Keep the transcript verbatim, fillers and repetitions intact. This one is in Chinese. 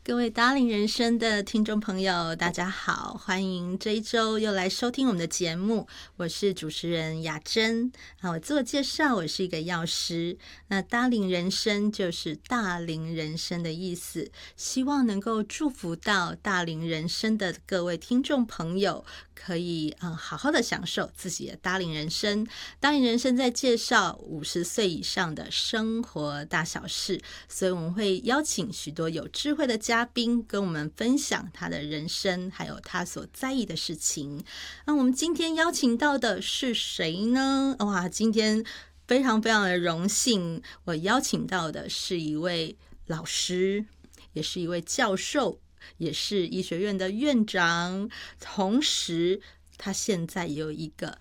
各位达领人生的听众朋友大家好，欢迎这一周又来收听我们的节目，我是主持人雅珍。啊，我自我介绍，我是一个药师。那达领人生就是大龄人生的意思，希望能够祝福到大龄人生的各位听众朋友可以、呃、好好的享受自己的大龄人生。大龄人生在介绍五十岁以上的生活大小事，所以我们会邀请许多有智慧的嘉宾跟我们分享他的人生还有他所在意的事情。那我们今天邀请到的是谁呢？哇，今天非常非常的荣幸，我邀请到的是一位老师，也是一位教授，也是医学院的院长，同时他现在也有一个